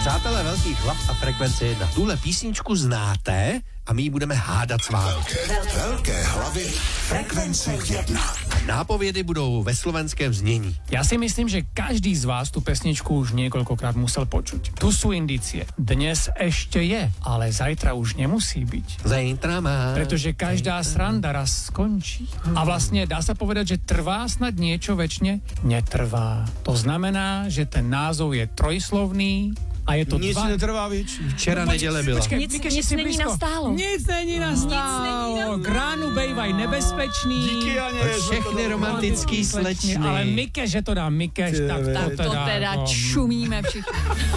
Přátelé velkých hlav a frekvence 1, tuhle písničku znáte a my ji budeme hádat s vámi. Velké hlavy frekvence 1. Nápovědy budou ve slovenském znění. Ja si myslím, že každý z vás tú pesničku už niekoľkokrát musel počuť. Tu sú indície. Dnes ešte je, ale zajtra už nemusí byť. Zajtra má. Pretože každá sranda raz skončí. A vlastne dá sa povedať, že trvá snad niečo večne? Netrvá. To znamená, že ten názov je trojslovný a je to Nic netrvá věč. Včera neděle byla. Nic není nastálo. Nic není nastálo. K ránu bejvaj nebezpečný. Díky, Aně. Všechny romantický slečny. Ale Mikeš, že to dá Mikeš, tak to To teda čumíme všichni.